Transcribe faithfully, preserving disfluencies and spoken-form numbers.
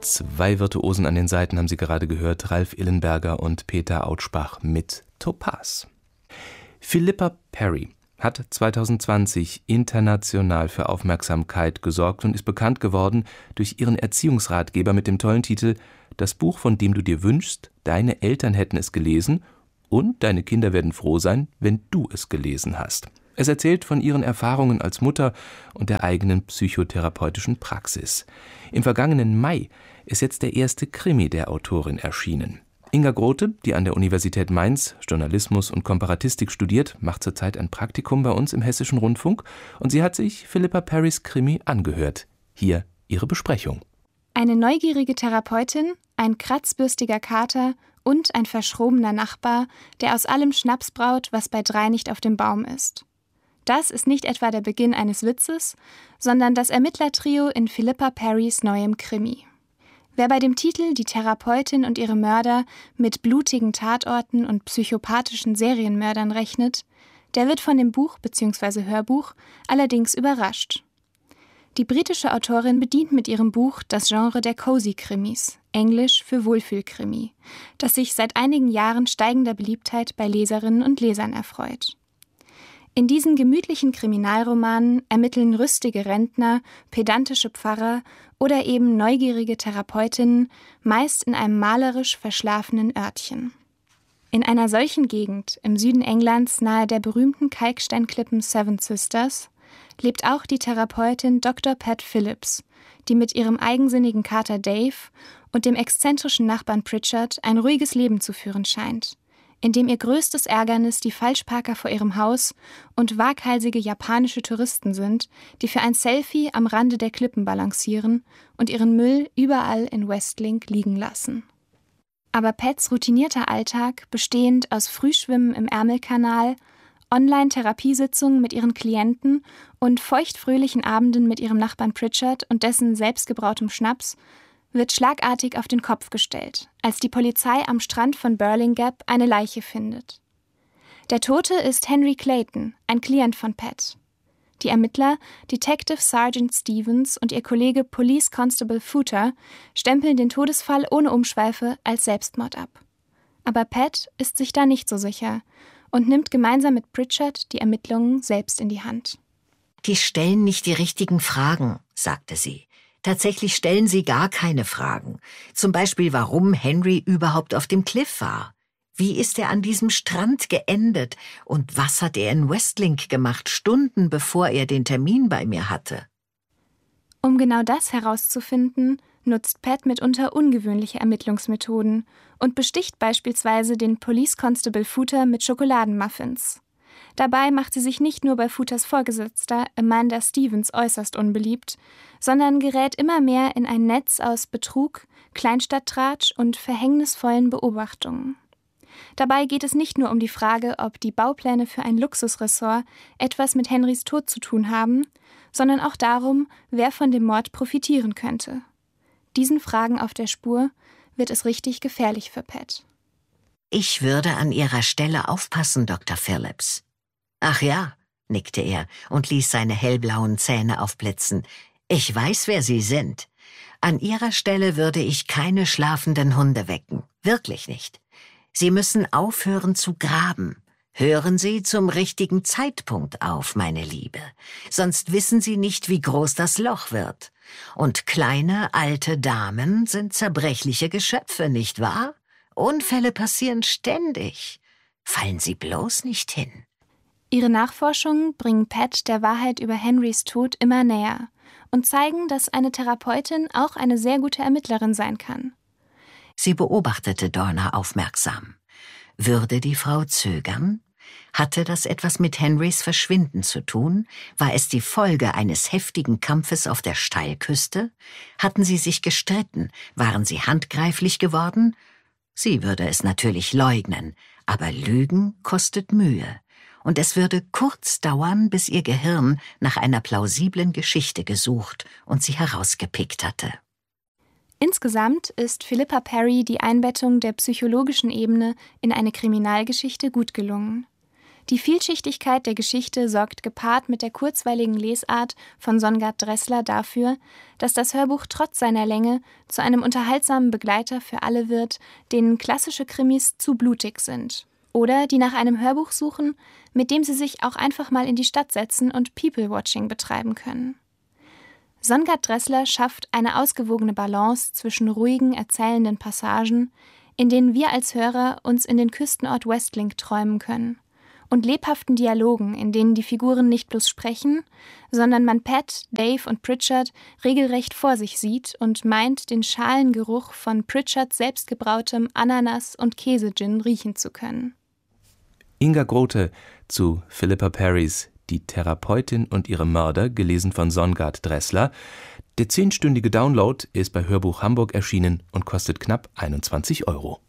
Zwei Virtuosen an den Seiten haben Sie gerade gehört, Ralf Illenberger und Peter Autschbach mit Topaz. Philippa Perry hat zwanzig zwanzig international für Aufmerksamkeit gesorgt und ist bekannt geworden durch ihren Erziehungsratgeber mit dem tollen Titel »Das Buch, von dem du dir wünschst, deine Eltern hätten es gelesen und deine Kinder werden froh sein, wenn du es gelesen hast«. Es erzählt von ihren Erfahrungen als Mutter und der eigenen psychotherapeutischen Praxis. Im vergangenen Mai ist jetzt der erste Krimi der Autorin erschienen. Inga Grote, die an der Universität Mainz Journalismus und Komparatistik studiert, macht zurzeit ein Praktikum bei uns im Hessischen Rundfunk und sie hat sich Philippa Perrys Krimi angehört. Hier ihre Besprechung. Eine neugierige Therapeutin, ein kratzbürstiger Kater und ein verschrobener Nachbar, der aus allem Schnaps braut, was bei drei nicht auf dem Baum ist. Das ist nicht etwa der Beginn eines Witzes, sondern das Ermittlertrio in Philippa Perrys neuem Krimi. Wer bei dem Titel Die Therapeutin und ihre Mörder mit blutigen Tatorten und psychopathischen Serienmördern rechnet, der wird von dem Buch bzw. Hörbuch allerdings überrascht. Die britische Autorin bedient mit ihrem Buch das Genre der Cozy-Krimis, Englisch für Wohlfühlkrimi, das sich seit einigen Jahren steigender Beliebtheit bei Leserinnen und Lesern erfreut. In diesen gemütlichen Kriminalromanen ermitteln rüstige Rentner, pedantische Pfarrer oder eben neugierige Therapeutinnen, meist in einem malerisch verschlafenen Örtchen. In einer solchen Gegend im Süden Englands nahe der berühmten Kalksteinklippen Seven Sisters lebt auch die Therapeutin Doktor Pat Phillips, die mit ihrem eigensinnigen Kater Dave und dem exzentrischen Nachbarn Pritchard ein ruhiges Leben zu führen scheint, in dem ihr größtes Ärgernis die Falschparker vor ihrem Haus und waghalsige japanische Touristen sind, die für ein Selfie am Rande der Klippen balancieren und ihren Müll überall in Westlink liegen lassen. Aber Pats routinierter Alltag, bestehend aus Frühschwimmen im Ärmelkanal, Online-Therapiesitzungen mit ihren Klienten und feuchtfröhlichen Abenden mit ihrem Nachbarn Pritchard und dessen selbstgebrautem Schnaps, wird schlagartig auf den Kopf gestellt, als die Polizei am Strand von Burling Gap eine Leiche findet. Der Tote ist Henry Clayton, ein Klient von Pat. Die Ermittler, Detective Sergeant Stevens und ihr Kollege Police Constable Footer, stempeln den Todesfall ohne Umschweife als Selbstmord ab. Aber Pat ist sich da nicht so sicher und nimmt gemeinsam mit Pritchard die Ermittlungen selbst in die Hand. »Die stellen nicht die richtigen Fragen«, sagte sie. Tatsächlich stellen sie gar keine Fragen. Zum Beispiel, warum Henry überhaupt auf dem Cliff war. Wie ist er an diesem Strand geendet? Und was hat er in Westlink gemacht, Stunden bevor er den Termin bei mir hatte? Um genau das herauszufinden, nutzt Pat mitunter ungewöhnliche Ermittlungsmethoden und besticht beispielsweise den Police Constable Footer mit Schokoladenmuffins. Dabei macht sie sich nicht nur bei Footers Vorgesetzter Amanda Stevens äußerst unbeliebt, sondern gerät immer mehr in ein Netz aus Betrug, Kleinstadttratsch und verhängnisvollen Beobachtungen. Dabei geht es nicht nur um die Frage, ob die Baupläne für ein Luxusressort etwas mit Henrys Tod zu tun haben, sondern auch darum, wer von dem Mord profitieren könnte. Diesen Fragen auf der Spur wird es richtig gefährlich für Pat. »Ich würde an Ihrer Stelle aufpassen, Doktor Phillips.« »Ach ja«, nickte er und ließ seine hellblauen Zähne aufblitzen. »Ich weiß, wer Sie sind. An Ihrer Stelle würde ich keine schlafenden Hunde wecken. Wirklich nicht. Sie müssen aufhören zu graben. Hören Sie zum richtigen Zeitpunkt auf, meine Liebe. Sonst wissen Sie nicht, wie groß das Loch wird. Und kleine, alte Damen sind zerbrechliche Geschöpfe, nicht wahr? Unfälle passieren ständig. Fallen Sie bloß nicht hin.« Ihre Nachforschungen bringen Pat der Wahrheit über Henrys Tod immer näher und zeigen, dass eine Therapeutin auch eine sehr gute Ermittlerin sein kann. Sie beobachtete Dorna aufmerksam. Würde die Frau zögern? Hatte das etwas mit Henrys Verschwinden zu tun? War es die Folge eines heftigen Kampfes auf der Steilküste? Hatten sie sich gestritten? Waren sie handgreiflich geworden? Sie würde es natürlich leugnen, aber Lügen kostet Mühe. Und es würde kurz dauern, bis ihr Gehirn nach einer plausiblen Geschichte gesucht und sie herausgepickt hatte. Insgesamt ist Philippa Perry die Einbettung der psychologischen Ebene in eine Kriminalgeschichte gut gelungen. Die Vielschichtigkeit der Geschichte sorgt gepaart mit der kurzweiligen Lesart von Songard Dressler dafür, dass das Hörbuch trotz seiner Länge zu einem unterhaltsamen Begleiter für alle wird, denen klassische Krimis zu blutig sind. Oder die nach einem Hörbuch suchen, mit dem sie sich auch einfach mal in die Stadt setzen und People-Watching betreiben können. Songard Dressler schafft eine ausgewogene Balance zwischen ruhigen, erzählenden Passagen, in denen wir als Hörer uns in den Küstenort Westlink träumen können, und lebhaften Dialogen, in denen die Figuren nicht bloß sprechen, sondern man Pat, Dave und Pritchard regelrecht vor sich sieht und meint, den schalen Geruch von Pritchards selbstgebrautem Ananas- und Käse-Gin riechen zu können. Inga Grote zu Philippa Perrys Die Therapeutin und ihre Mörder, gelesen von Songard Dressler. Der zehnstündige Download ist bei Hörbuch Hamburg erschienen und kostet knapp einundzwanzig Euro.